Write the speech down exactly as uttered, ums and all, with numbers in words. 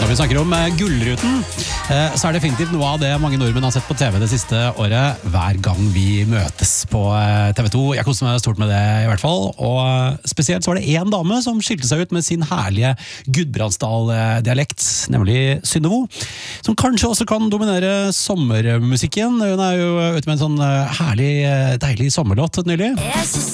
vi snakker om Gullruten, så er det definitivt noe av det mange nordmenn har sett på T V det siste året, hver gang vi møtes på T V to. Jeg koser meg stort med det i hvert fall, og spesielt så var det en dame som skilte seg ut med sin herlige Gudbrandsdal-dialekt, nemlig Synnevo, som kanskje også kan dominere sommermusikken. Hun er jo ute med en sånn herlig, deilig sommerlåt nylig.